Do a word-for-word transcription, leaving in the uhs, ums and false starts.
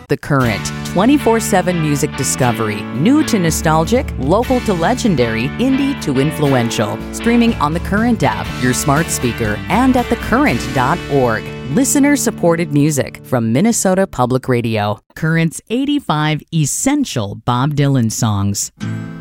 The Current. twenty-four seven music discovery. New to nostalgic, local to legendary, indie to influential. Streaming on The Current app, your smart speaker, and at the current dot org. Listener-supported music from Minnesota Public Radio. Current's eighty-five essential Bob Dylan songs.